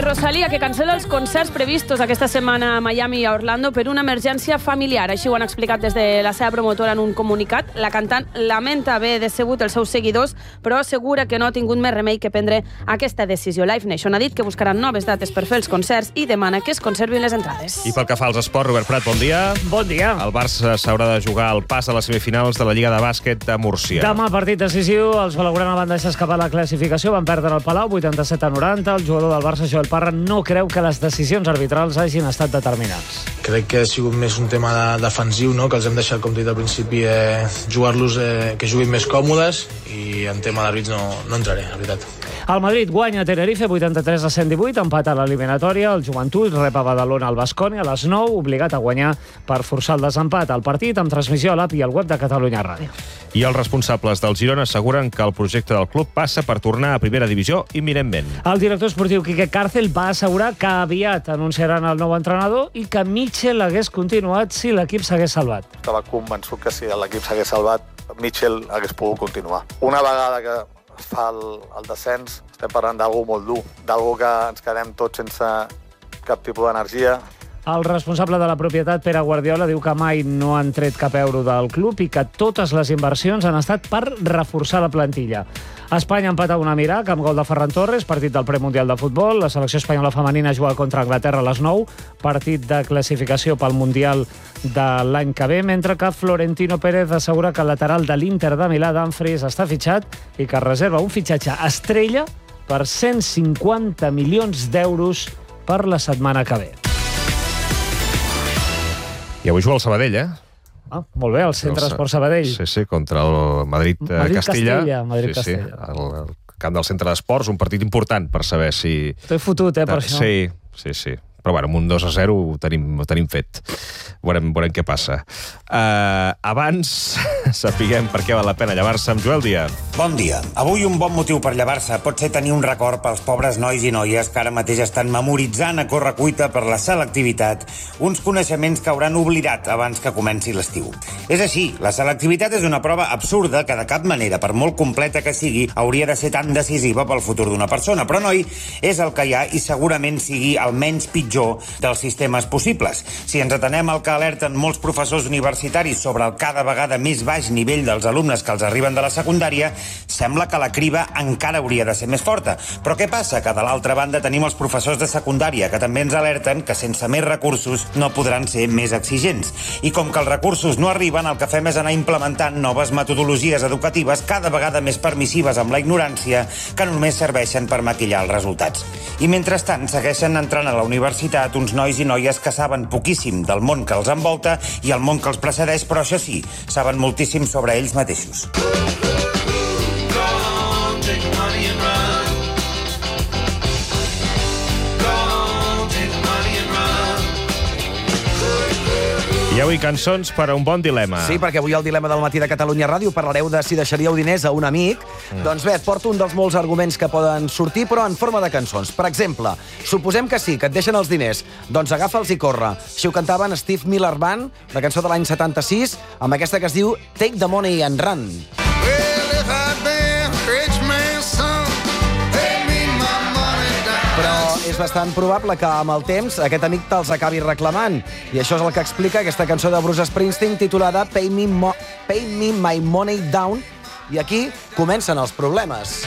Rosalía, que cancela els concerts previstos aquesta setmana a Miami i a Orlando per una emergència familiar. Així ho han explicat des de la seva promotora en un comunicat. La cantant lamenta haver decebut els seus seguidors, però assegura que no ha tingut més remei que prendre aquesta decisió. Live Nation ha dit que buscaran noves dates per fer els concerts i demana que es conservin les entrades. I pel que fa als esports, Robert Prat, bon dia. Bon dia. El Barça s'haurà de jugar el pas a les semifinals de la Lliga de Bàsquet de Múrcia. Demà partit decisiu, els blaugrana van deixar escapar la classificació, van perdre el Palau 87-90. El jugador del Barça, Joel Parra, no creu que les decisions arbitrals hagin estat determinants. Crec que ha sigut més un tema defensiu, no? Que els hem deixat, com dit al principi, jugar-los que juguin més còmodes, i en tema d'àrbits no entraré, la veritat. El Madrid guanya a Tenerife 83-118, empat a l'eliminatòria. El Joventut rep a Badalona el Baskonia a les 9, obligat a guanyar per forçar el desempat. El partit amb transmissió a l'app i al web de Catalunya Ràdio. I els responsables del Girona asseguren que el projecte del club passa per tornar a primera divisió imminentment. El director esportiu Quique Cárcel va assegurar que aviat anunciaran el nou entrenador i que Mitchell hagués continuat si l'equip s'hagués salvat. Estava convençut que si l'equip s'hagués salvat, Mitchell hagués pogut continuar. Una vegada que es fa el descens, estem parlant d'algú molt dur, d'algú que ens quedem tots sense cap tipus d'energia. El responsable de la propietat, Pere Guardiola, diu que mai no han tret cap euro del club i que totes les inversions han estat per reforçar la plantilla. Espanya empata un Emirat amb gol de Ferran Torres, partit del premundial de futbol. La selecció espanyola femenina juga contra Anglaterra a les 9, partit de classificació pel Mundial de l'any que ve, mentre que Florentino Pérez assegura que el lateral de l'Inter de Milà, Dumfries, està fitxat i que reserva un fitxatge estrella per 150 milions d'euros per la setmana que ve. I avui juga el Sabadell, Molt bé, el Centre Esport Sabadell. Sí, contra el Madrid-Castilla. Madrid-Castilla. El camp del Centre d'Esports, un partit important per saber si... T'he fotut, per això. Sí. Però bueno, amb un 2-0 ho tenim fet. Veurem què passa. Abans, sapiguem per què val la pena llevar-se amb Joel Díaz. Bon dia. Avui un bon motiu per llevar-se pot ser tenir un record pels pobres nois i noies que ara mateix estan memoritzant a correcuita per la selectivitat uns coneixements que hauran oblidat abans que comenci l'estiu. És així, la selectivitat és una prova absurda que de cap manera, per molt completa que sigui, hauria de ser tan decisiva pel futur d'una persona. Però, noi, és el que hi ha i segurament sigui el menys pitjor dels sistemes possibles. Si ens atenem al que alerten molts professors universitaris sobre el cada vegada més baix nivell dels alumnes que els arriben de la secundària, sembla que la criba encara hauria de ser més forta. Però què passa? Que de l'altra banda tenim els professors de secundària que també ens alerten que sense més recursos no podran ser més exigents. I com que els recursos no arriben, el que fem és anar implementant noves metodologies educatives cada vegada més permissives amb la ignorància que només serveixen per maquillar els resultats. I mentrestant segueixen entrant a la universitat uns nois i noies que saben poquíssim del món que els envolta i el món que els precedeix, però això sí, saben moltíssim sobre ells mateixos. I avui cançons per a un bon dilema. Sí, perquè avui al Dilema del Matí de Catalunya Ràdio parlareu de si deixaríeu diners a un amic. Doncs bé, et porto un dels molts arguments que poden sortir, però en forma de cançons. Per exemple, suposem que sí, que et deixen els diners, doncs agafa'ls i corre. Així ho cantaven Steve Miller Band, la cançó de l'any 76, amb aquesta que es diu Take the Money and Run. Però és bastant probable que amb el temps aquest amic te'ls acabi reclamant. I això és el que explica aquesta cançó de Bruce Springsteen titulada Pay Me My Money Down. I aquí comencen els problemes.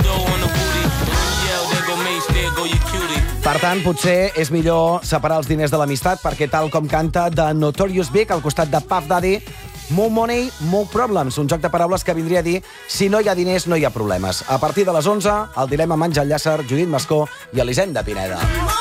Per tant, potser és millor separar els diners de l'amistat, perquè tal com canta The Notorious Big al costat de Puff Daddy, More money, more problems. Un joc de paraules que vindria a dir si no hi ha diners, no hi ha problemes. A partir de les 11, el dilema amb Àngel Llàcer, Judit Mascó i Elisenda Pineda.